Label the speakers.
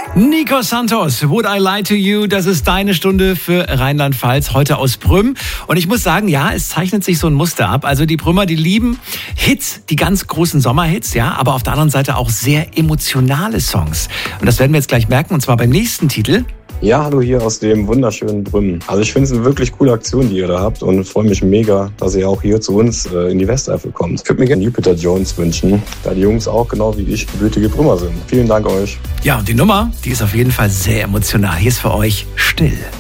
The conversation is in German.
Speaker 1: Nico Santos, Would I Lie to You? Das ist deine Stunde für Rheinland-Pfalz, heute aus Prüm. Und ich muss sagen, ja, es zeichnet sich so ein Muster ab. Also die Prümer, die lieben Hits, die ganz großen Sommerhits, ja, aber auf der anderen Seite auch sehr emotionale Songs. Und das werden wir jetzt gleich merken, und zwar beim nächsten Titel.
Speaker 2: Ja, hallo hier aus dem wunderschönen Brümmen. Also ich finde es eine wirklich coole Aktion, die ihr da habt und freue mich mega, dass ihr auch hier zu uns in die Westeifel kommt. Ich würde mir gerne Jupiter Jones wünschen, da die Jungs auch genau wie ich gebürtige Brümmer sind. Vielen Dank euch.
Speaker 1: Ja, und die Nummer, die ist auf jeden Fall sehr emotional. Hier ist für euch Still.